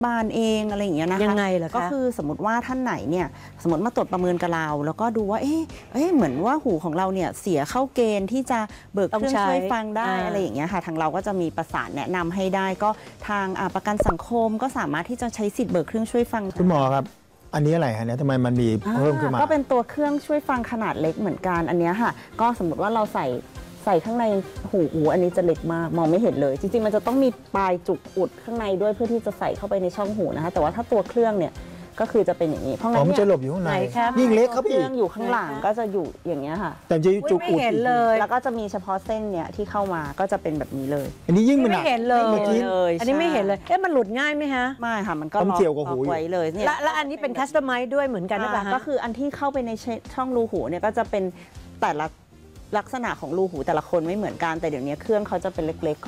บาลเองอะไรอย่างเงี้ยนะคะยังไงเหรอคะก็คือสมมติว่าท่านไหนเนี่ยสมมติมาตรวจประเมินกับเราแล้วก็ดูว่าเอ๊ะเหมือนว่าหูของเราเนี่ยเสียเข้าเกณฑ์ที่จะเบิกเครื่องช่วยฟังได้อะไรอย่างเงี้ยค่ะทางเราก็จะมีประสานแนะนำให้ได้ก็ทางประกันสังคมก็สามารถที่จะใช้สิทธิ์เบิกเครื่องช่วยฟังคุณหมอครับอันนี้อะไรฮะเนี่ยทำไมมันมีเพิ่มขึ้นมาก็เป็นตัวเครื่องช่วยฟังขนาดเล็กเหมือนกันอันเนี้ยค่ะก็สมมติว่าเราใส่ข้างในหูอันนี้จะเล็กมากมองไม่เห็นเลยจริงๆมันจะต้องมีปลายจุกอุดข้างในด้วยเพื่อที่จะใส่เข้าไปในช่องหูนะคะแต่ว่าถ้าตัวเครื่องเนี่ยก็คือจะเป็นอย่างนี้เพราะงั้นมันเนี่ยจะหลบอยู่ข้างในไหนครับยิ่งเล็กเข้าไปเคอีรื่กองอยู่ข้างหลังก็จะอยู่อย่างเงี้ยค่ะแต่จะจุกไม่อุดเห็นเลยแล้วก็จะมีเฉพาะเส้นเนี่ยที่เข้ามาก็จะเป็นแบบนี้เลยอันนี้ยิ่งมันหไม่นักเห็นเลยเมื่อกี้อันนี้ไม่เห็นเลยมันหลุดง่ายไหมฮะไม่ค่ะมันก็ต้องเกี่ยวกับหูอยู่ไว้เลยเนี่ยและอันนี้เป็นคัสตอมไมซ์ด้วยเหมือนกันหรือเปล่าฮะก็คืออันที่เข้าไปในช่องรูหูเนี่ยก็จะเป็นแต่ละลักษณะของรูหูแต่ละคนไม่เหมือนกันแต่เดี๋ยวนี้เครื่องเขาจะเป็นเล็กๆ